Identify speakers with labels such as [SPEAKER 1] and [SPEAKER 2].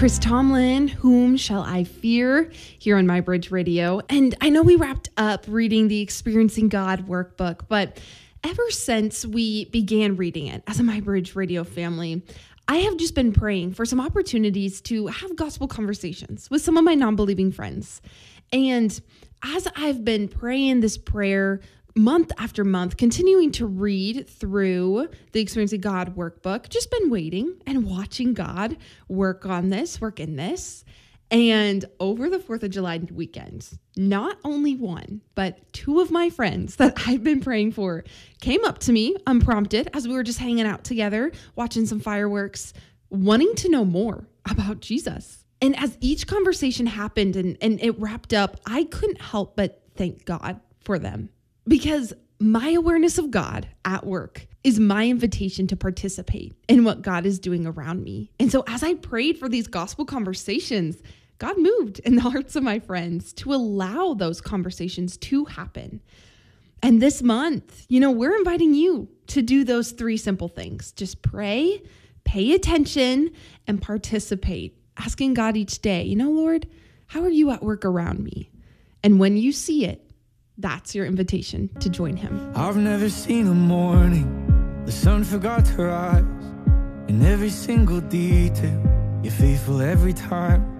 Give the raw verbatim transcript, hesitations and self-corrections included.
[SPEAKER 1] Chris Tomlin, whom shall I fear, here on My Bridge Radio. And I know we wrapped up reading the Experiencing God workbook, but ever since we began reading it as a My Bridge Radio family, I have just been praying for some opportunities to have gospel conversations with some of my non-believing friends. And as I've been praying this prayer month after month, continuing to read through the Experiencing God workbook, just been waiting and watching God work on this, work in this. And over the fourth of July weekend, not only one, but two of my friends that I've been praying for came up to me unprompted as we were just hanging out together, watching some fireworks, wanting to know more about Jesus. And as each conversation happened and, and it wrapped up, I couldn't help but thank God for them. Because my awareness of God at work is my invitation to participate in what God is doing around me. And so as I prayed for these gospel conversations, God moved in the hearts of my friends to allow those conversations to happen. And this month, you know, we're inviting you to do those three simple things. Just pray, pay attention, and participate. Asking God each day, you know, Lord, how are you at work around me? And when you see it, that's your invitation to join him.
[SPEAKER 2] I've never seen a morning the sun forgot to rise. In every single detail, you're faithful every time.